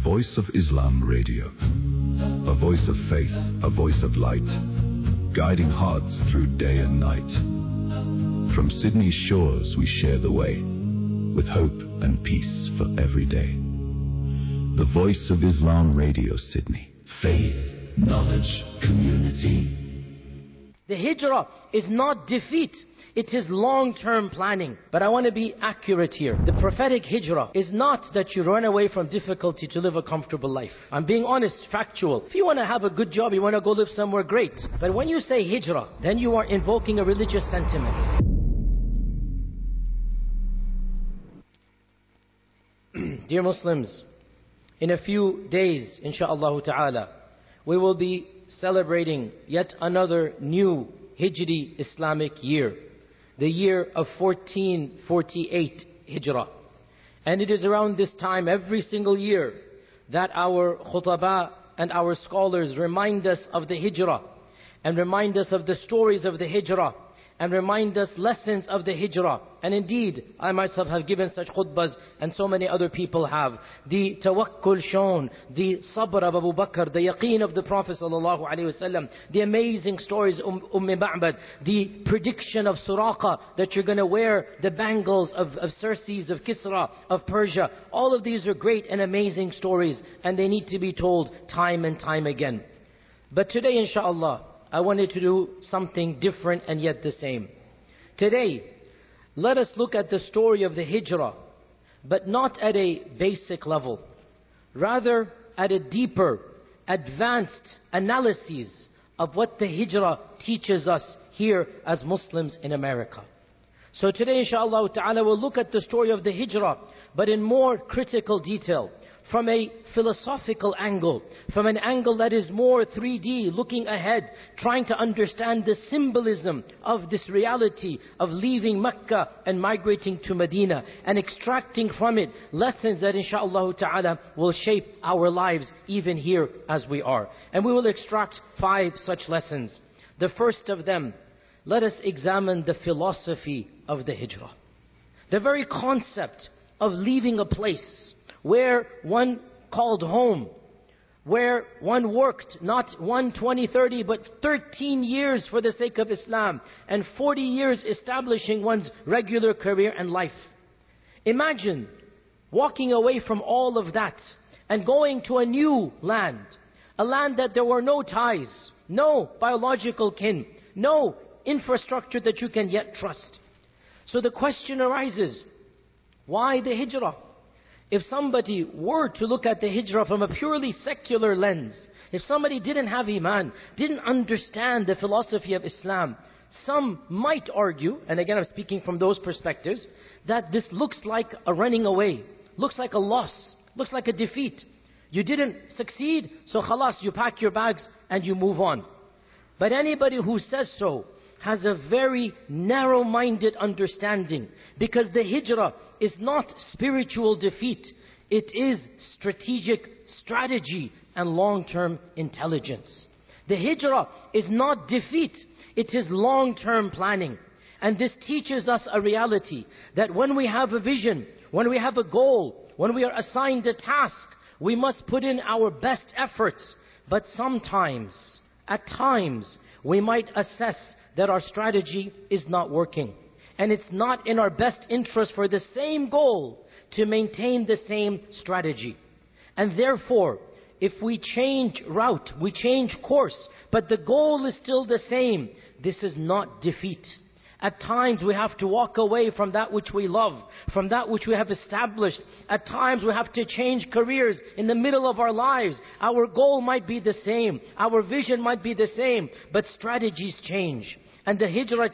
Voice of Islam Radio. A voice of faith, a voice of light, guiding hearts through day and night. From Sydney's shores we share the way, with hope and peace for every day. The Voice of Islam Radio, Sydney. Faith, knowledge, community. The hijrah is not defeat. It is long-term planning. But I want to be accurate here. The prophetic hijrah is not that you run away from difficulty to live a comfortable life. I'm being honest, factual. If you want to have a good job, you want to go live somewhere, great. But when you say hijrah, then you are invoking a religious sentiment. Dear Muslims, in a few days, insha'Allah ta'ala, we will be celebrating yet another new Hijri Islamic year. The year of 1448 Hijrah. And it is around this time every single year that our khutaba and our scholars remind us of the Hijrah, and remind us of the stories of the Hijrah, and remind us lessons of the Hijrah. And indeed, I myself have given such khutbas, and so many other people have. The tawakkul shown, the sabr of Abu Bakr, the yaqeen of the Prophet ﷺ, the amazing stories of Ma'bad, the prediction of Suraqa that you're going to wear the bangles of Xerxes, of Kisra, of Persia. All of these are great and amazing stories, and they need to be told time and time again. But today, inshallah, I wanted to do something different and yet the same. Today, let us look at the story of the Hijrah, but not at a basic level. Rather, at a deeper, advanced analysis of what the Hijrah teaches us here as Muslims in America. So today, inshaAllah ta'ala, we'll look at the story of the Hijrah, but in more critical detail, from a philosophical angle, from an angle that is more 3D, looking ahead, trying to understand the symbolism of this reality of leaving Mecca and migrating to Medina, and extracting from it lessons that insha'Allah ta'ala will shape our lives even here as we are. And we will extract 5 such lessons. The first of them, let us examine the philosophy of the Hijrah. The very concept of leaving a place where one called home, where one worked not 1, 20, 30, but 13 years for the sake of Islam, and 40 years establishing one's regular career and life. Imagine walking away from all of that and going to a new land, a land that there were no ties, no biological kin, no infrastructure that you can yet trust. So the question arises, why the Hijrah? If somebody were to look at the Hijrah from a purely secular lens, if somebody didn't have Iman, didn't understand the philosophy of Islam, some might argue, and again I'm speaking from those perspectives, that this looks like a running away, looks like a loss, looks like a defeat. You didn't succeed, so khalas, you pack your bags and you move on. But anybody who says so has a very narrow-minded understanding, because the Hijrah is not spiritual defeat. It is strategic strategy and long-term intelligence. The Hijrah is not defeat. It is long-term planning. And this teaches us a reality that when we have a vision, when we have a goal, when we are assigned a task, we must put in our best efforts. But sometimes, at times, we might assess that our strategy is not working. And it's not in our best interest for the same goal to maintain the same strategy. And therefore, if we change route, we change course, but the goal is still the same, this is not defeat. At times we have to walk away from that which we love, from that which we have established. At times we have to change careers in the middle of our lives. Our goal might be the same, our vision might be the same, but strategies change. And the Hijrah